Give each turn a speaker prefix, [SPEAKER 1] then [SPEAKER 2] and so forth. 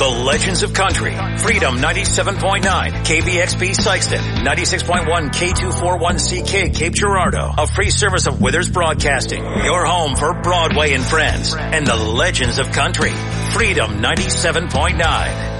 [SPEAKER 1] The Legends of Country. Freedom 97.9. KBXP Sikeston. 96.1 K241CK Cape Girardeau. A free service of Withers Broadcasting. Your home for Broadway and Friends. And the Legends of Country. Freedom 97.9.